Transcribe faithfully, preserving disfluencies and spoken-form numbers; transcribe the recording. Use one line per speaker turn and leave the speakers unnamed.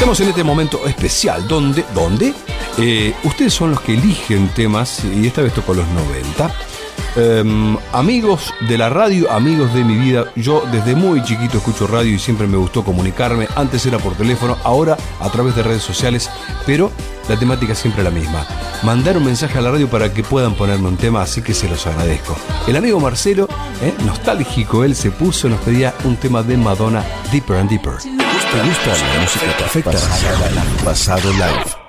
Estamos en este momento especial donde, donde eh, ustedes son los que eligen temas y esta vez tocó los noventa. Um, amigos de la radio, amigos de mi vida. Yo desde muy chiquito escucho radio y siempre me gustó comunicarme. Antes era por teléfono, ahora a través de redes sociales, pero la temática es siempre la misma: mandar un mensaje a la radio para que puedan ponerme un tema, así que se los agradezco. El amigo Marcelo, eh, nostálgico, él se puso, nos pedía un tema de Madonna, Deeper and Deeper.
¿Te gusta la música perfecta? Pasado Live.